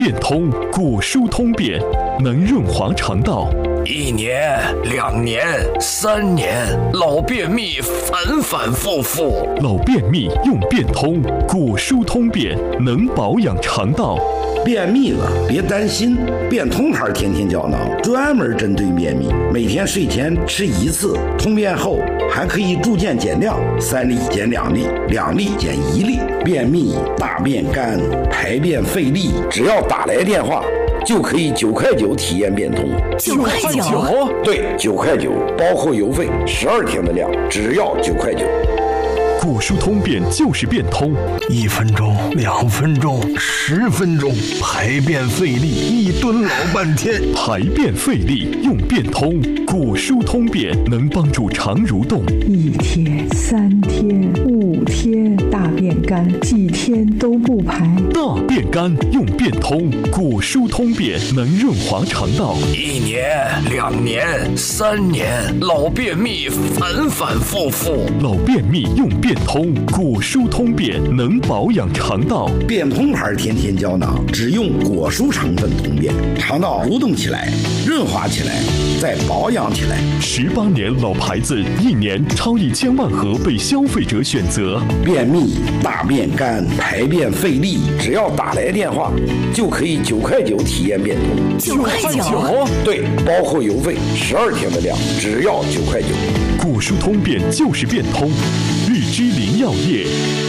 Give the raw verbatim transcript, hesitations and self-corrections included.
变通果蔬通便，能润滑肠道。 一年、两年、三年，老便秘反反复复。 老便秘用变通果蔬通便，能保养肠道。 便秘了别担心，变通牌天天胶囊专门针对便秘，每天睡前吃一次，通便后还可以逐渐减量，三粒减两粒，两粒减一粒。便秘、大便干、排便费力，只要打来电话就可以九块九体验变通。 九块九？ 对，九块九，包括邮费，十二天的量，只要九块九。 果蔬通便就是变通， 一分钟、两分钟、十分钟，排便费力，一蹲老半天。 排便费力用变通果蔬通便，能帮助肠蠕动。 一天、三天、五天，大便干，几天都不排。 大便干用变通果蔬通便，能润滑肠道。 一年、两年、三年，老便秘反反复复。 老便秘用变通果蔬通便，能保养肠道。 变通牌天天胶囊只用果蔬成分通便，肠道蠕动起来，润滑起来，再保养起来。 十八年老牌子，一年超一千万盒被消费者选择。 便秘、大便干、排便费力，只要打来电话就可以九块九体验变通。 九块九？ 对，包括邮费，十二天的量，只要九块九。 果蔬通便就是变通，日之林药业。